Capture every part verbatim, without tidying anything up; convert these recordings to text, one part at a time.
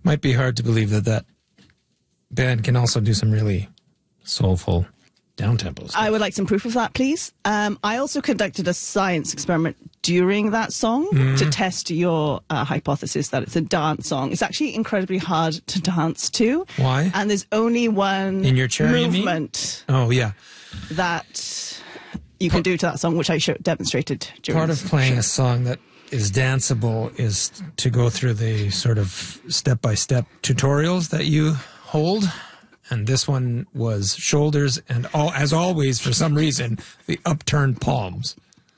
Might be hard to believe that that band can also do some really soulful down-tempo stuff. I would like some proof of that, please. Um, I also conducted a science experiment during that song mm. to test your uh, hypothesis that it's a dance song. It's actually incredibly hard to dance to. Why? And there's only one In your chair, movement you mean? Oh, yeah. that you can do to that song, which I show, demonstrated during Part of playing show. a song that is danceable is to go through the sort of step-by-step tutorials that you hold. And this one was shoulders and, all, as always, for some reason, the upturned palms.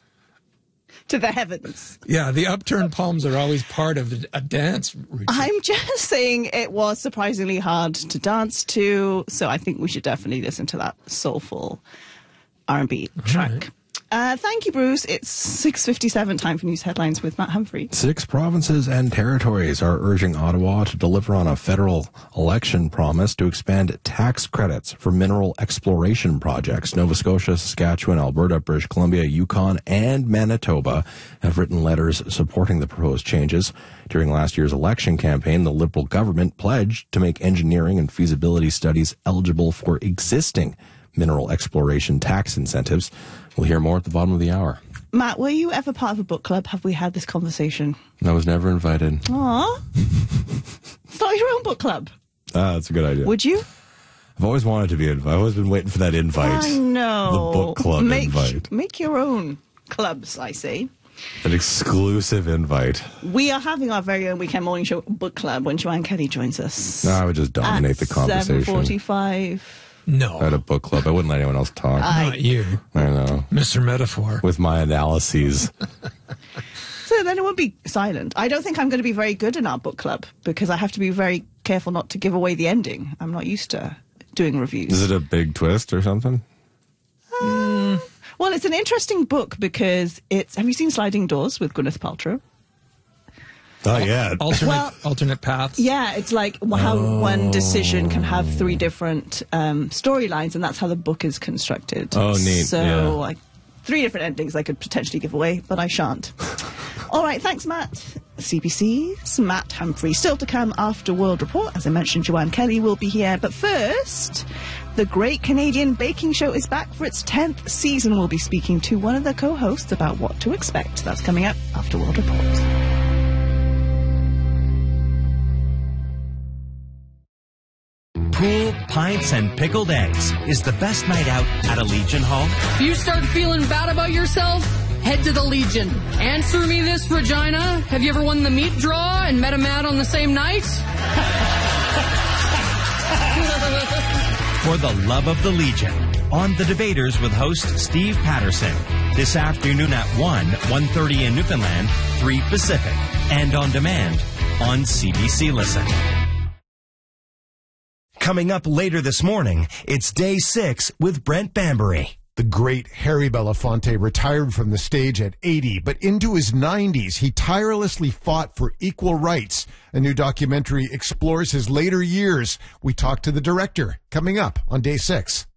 To the heavens. Yeah, the upturned palms are always part of a dance routine. I'm just saying it was surprisingly hard to dance to, so I think we should definitely listen to that soulful R and B track. Right. Uh, thank you, Bruce. It's six fifty-seven, time for news headlines with Matt Humphrey. Six provinces and territories are urging Ottawa to deliver on a federal election promise to expand tax credits for mineral exploration projects. Nova Scotia, Saskatchewan, Alberta, British Columbia, Yukon, and Manitoba have written letters supporting the proposed changes. During last year's election campaign, the Liberal government pledged to make engineering and feasibility studies eligible for existing mineral exploration tax incentives. We'll hear more at the bottom of the hour. Matt, were you ever part of a book club? Have we had this conversation? I was never invited. Aw. Start your own book club. Ah, that's a good idea. Would you? I've always wanted to be invited. I've always been waiting for that invite. I know. The book club make, invite. Make your own clubs, I say. An exclusive invite. We are having our very own weekend morning show book club when Joanne Kelly joins us. No, I would just dominate the conversation. seven forty-five. No. At a book club. I wouldn't let anyone else talk. I, Not you. I know. Mister Metaphor. With my analyses. So then it won't be silent. I don't think I'm going to be very good in our book club because I have to be very careful not to give away the ending. I'm not used to doing reviews. Is it a big twist or something? Uh, well, it's an interesting book because it's... Have you seen Sliding Doors with Gwyneth Paltrow? Oh, yeah. Alternate, well, alternate paths. Yeah, it's like how oh. one decision can have three different um, storylines, and that's how the book is constructed. Oh, neat. So, yeah. like, three different endings I could potentially give away, but I shan't. All right, thanks, Matt. C B C's Matt Humphrey. Still to come after World Report. As I mentioned, Joanne Kelly will be here. But first, the Great Canadian Baking Show is back for its tenth season. We'll be speaking to one of the co-hosts about what to expect. That's coming up after World Report. Pool, pints, and pickled eggs is the best night out at a Legion Hall. If you start feeling bad about yourself, head to the Legion. Answer me this, Regina. Have you ever won the meat draw and met a man on the same night? For the love of the Legion, on The Debaters with host Steve Patterson. This afternoon at one, one thirty in Newfoundland, three Pacific. And on demand on C B C Listen. Coming up later this morning, it's Day six with Brent Bambury. The great Harry Belafonte retired from the stage at eighty, but into his nineties, he tirelessly fought for equal rights. A new documentary explores his later years. We talk to the director coming up on Day six.